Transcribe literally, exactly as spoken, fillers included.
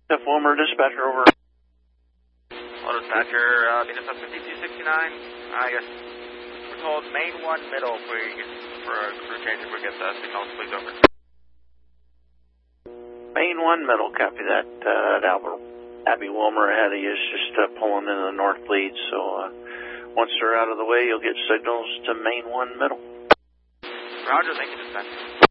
Jeff Wilmer, dispatcher, over. Auto dispatcher, uh, Venus up fifty-two sixty-nine. I guess we're told main one middle for, for a crew change if we get the signals, please, over. Main one middle, copy that. Uh, Albert, Abby Wilmer ahead of you is just uh, pulling into the north lead, so uh, once they're out of the way, you'll get signals to main one middle. Roger, thank you, dispatcher.